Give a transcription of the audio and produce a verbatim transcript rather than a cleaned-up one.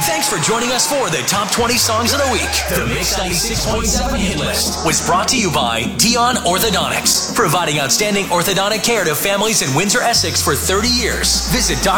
Thanks for joining us for the Top twenty Songs of the Week. The Mix ninety-six point seven Hit List was brought to you by Dion Orthodontics, providing outstanding orthodontic care to families in Windsor, Essex for thirty years. Visit